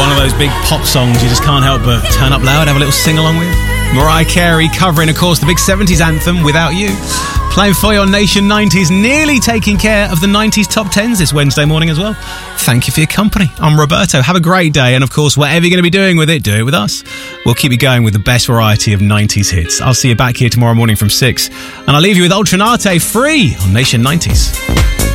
One of those big pop songs you just can't help but turn up loud, have a little sing-along with. Mariah Carey covering, of course, the big 70s anthem, Without You. Playing for you on Nation 90s, nearly taking care of the 90s top 10s this Wednesday morning as well. Thank you for your company. I'm Roberto. Have a great day. And, of course, whatever you're going to be doing with it, do it with us. We'll keep you going with the best variety of 90s hits. I'll see you back here tomorrow morning from 6. And I'll leave you with Ultranate, Free on Nation 90s.